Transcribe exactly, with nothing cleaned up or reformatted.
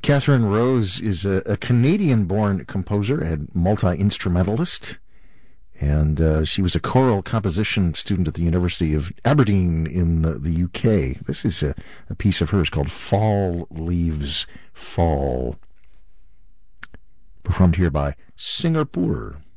Catherine Rose is a, a Canadian-born composer and multi-instrumentalist, and uh, she was a choral composition student at the University of Aberdeen in the, the U K. This is a, a piece of hers called Fall Leaves Fall, performed here by Singapore.